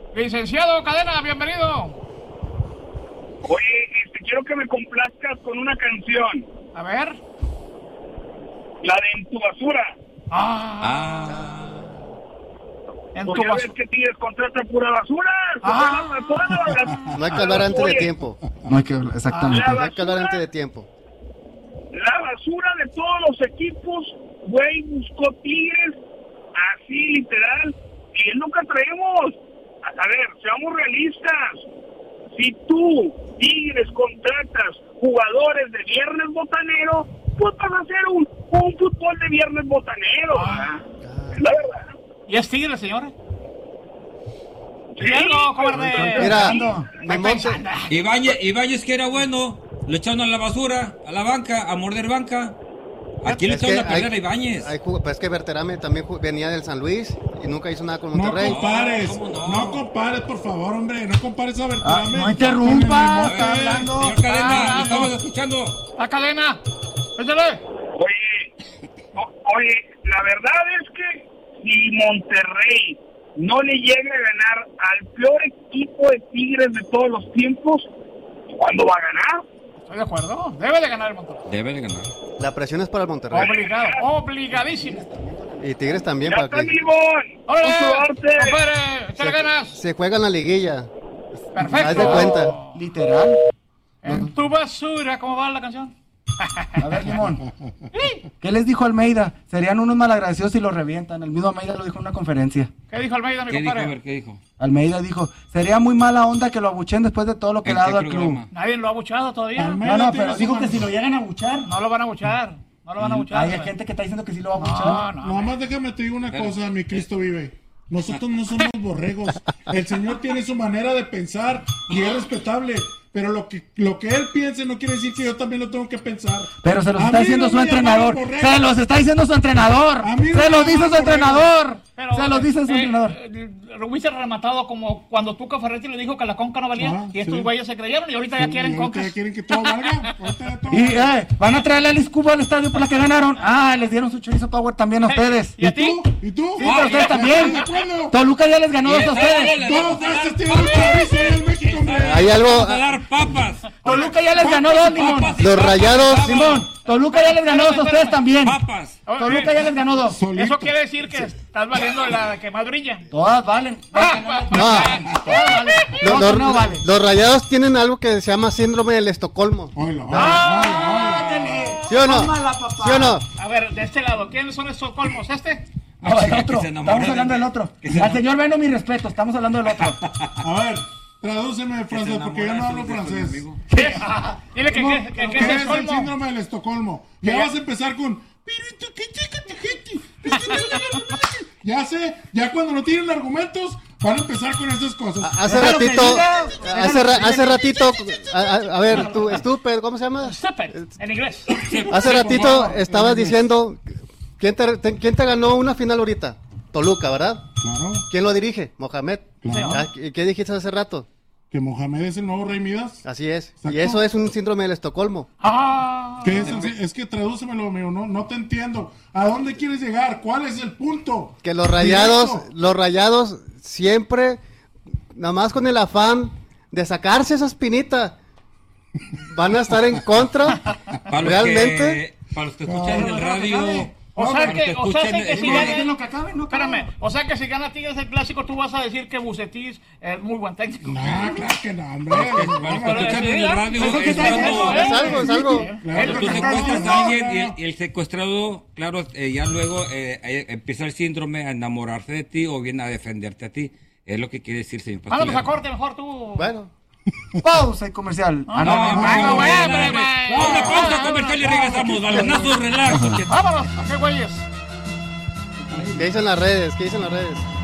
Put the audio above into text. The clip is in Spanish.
Licenciado Cadena, bienvenido. Oye, quiero que me complazcas con una canción. A ver. La de En tu basura. En Pues tu ya ves basura. que Tigres contrata pura basura. No hay que hablar antes de tiempo. No hay que hablar, exactamente. No hay que hablar antes de tiempo. La basura de todos los equipos, güey, buscó Tigres, así literal, y es lo que traemos. A ver, seamos realistas. Si tú, Tigres, contratas jugadores de viernes botanero, pues vas a hacer un fútbol de viernes botanero. Es la verdad. ¿Y es Tigre, señora? Sí, No, cobarde. Mira, Estoy pensando. Ibáñez que era bueno, lo echaron a la basura, a la banca, a morder banca. Aquí le Es echaron que a perder a Ibáñez. pues es que Berterame también venía del San Luis y nunca hizo nada con No Monterrey. compares, ¿cómo no? no compares, por favor, hombre, no compares a Berterame. No interrumpa, A ver, está hablando. señor Cadena, lo estamos escuchando. La cadena. Échale. Oye, la verdad es que si Monterrey no le llega a ganar al peor equipo de Tigres de todos los tiempos, ¿cuándo va a ganar? Estoy de acuerdo. Debe de ganar el Monterrey. Debe de ganar. La presión es para el Monterrey. Obligado. Obligadísimo. Y Tigres también. ¡Ya Para está, que Milbón! ¡Órale! ¡Con suerte! ¡Compadre! ¡Échale ganas! se juegan la liguilla. Perfecto. Haz de cuenta. Literal. En tu basura, ¿cómo va la canción? A ver, Limón. ¿Qué les dijo Almeida? Serían unos malagradecidos si los revientan. El mismo Almeida lo dijo en una conferencia. ¿Qué dijo Almeida, mi ¿Qué dijo? A compadre? ver, ¿qué dijo? Almeida dijo, sería muy mala onda que lo abuchen después de todo lo que ¿En le ha qué dado al club. programa? Nadie lo ha buchado todavía. Almeida. No, tiene pero su dijo que mano. si lo llegan a abuchar. No lo van a buchar. No lo van a buchar. Hay gente que está diciendo que sí lo va a No, abuchar. no. Nomás déjame te digo una cosa, mi Cristo vive. Nosotros no somos borregos. El Señor tiene su manera de pensar y es respetable. Pero lo que él piense no quiere decir que yo también lo tengo que pensar. Pero se los A está mí diciendo no su me entrenador. llamaron borrego. Se los está diciendo su entrenador. A mí no Se me los dice llamaron su entrenador. Pero, Se los dice su entrenador. Lo hubiese rematado como cuando Tuca Ferretti le dijo que la conca no valía. Ah, y estos sí. güeyes se creyeron y ahorita ya quieren Y ahorita concas. ya quieren que todo valga. Ahorita ya todo Y valga. van a traerle a Alice Cubo al estadio por la que ganaron. Les dieron su chorizo power también a ustedes. ¿Y a ti? ¿Y tú? Sí, pero ustedes también. ¿De acuerdo? Toluca ya les ganó dos a ustedes. Todos estos tienen un chorizo en México, hombre. Hay algo. Vamos a dar papas. Toluca ya les ganó dos, Limón. Los Rayados. Simón, Toluca ya les ganó dos a ustedes también. Papas. Toluca ya les ganó dos. Solito. Eso quiere decir que estás valiendo la que más brilla. Todas valen. No. Todas valen. No vale. Los Rayados tienen algo que se llama síndrome del Estocolmo. Oilo, oilo. ¿Sí o no? Tómala, papá. ¿Sí o no? A ver, de este lado, ¿quiénes son estos colmos? ¿Este? No, el otro. Que se enamore Estamos hablando del otro. Al señor Veno, mi respeto. Estamos hablando del otro. A ver, tradúceme francés porque yo no hablo francés. Dile que ¿Qué es el es el colmo. síndrome del Estocolmo? Ya vas a empezar con... Ya sé, ya cuando no tienen argumentos, van a empezar con esas cosas. Hace ratito. Hace ratito. A ver, tú, estúpido, ¿cómo se llama? Stupid, en inglés. Hace ratito estabas diciendo. ¿Quién te ganó una final ahorita? Toluca, ¿verdad? Claro, ¿Quién lo dirige? Mohamed. Claro. ¿Y qué dijiste hace rato? que Mohamed es el nuevo rey Midas. Así es. Exacto. Y eso es un síndrome del Estocolmo. ¿Qué es? Es que tradúcemelo, amigo, no te entiendo. ¿A dónde quieres llegar? ¿Cuál es el punto? Que los Directo. rayados siempre, nada más con el afán de sacarse esa espinita, van a estar en contra. ¿Realmente? Para los que escuchan en el radio. O sea para que, los escuchan si en- gana, lo que acabe, no espérame, o sea que si gana Tigres el clásico, tú vas a decir que Bucetich es muy buen técnico. No, claro que no, hombre. Para los que escuchan en el radio Eso que es está cuando diciendo, Es algo, es algo. cuando tú secuestras a alguien y el secuestrado, claro, ya luego empieza el síndrome a enamorarse de ti o viene a defenderte a ti. Es lo que quiere decir, señor Vámonos a Pastelero. corte mejor tú. Bueno, Pausa y comercial. No, Una pausa comercial y regresamos. Balonazos, relax. Vámonos, ¿qué güeyes? ¿qué dicen las redes? ¿Qué dicen las redes?